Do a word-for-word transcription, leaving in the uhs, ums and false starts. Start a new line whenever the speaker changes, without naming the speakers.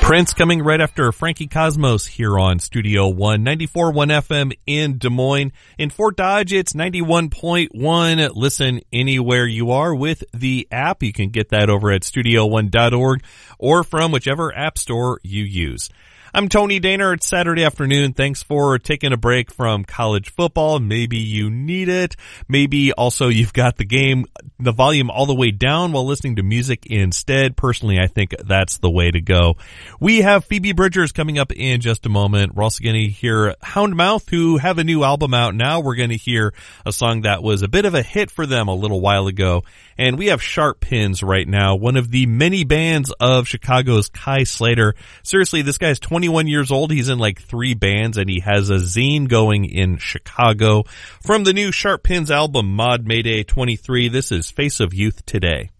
Prince coming right after Frankie Cosmos here on Studio One, ninety-four point one F M in Des Moines. In Fort Dodge, it's ninety-one point one. Listen anywhere you are with the app. You can get that over at studio one dot org or from whichever app store you use. I'm Tony Daner. It's Saturday afternoon. Thanks for taking a break from college football. Maybe you need it. Maybe also you've got the game, the volume all the way down while listening to music instead. Personally, I think that's the way to go. We have Phoebe Bridgers coming up in just a moment. We're also going to hear Houndmouth, who have a new album out now. We're going to hear a song that was a bit of a hit for them a little while ago. And we have Sharp Pins right now, one of the many bands of Chicago's Kai Slater. Seriously, this guy's twenty-one years old. He's in like three bands, and he has a zine going in Chicago. From the new Sharp Pins album, Mod Mayday twenty-three, this is Face of Youth Today.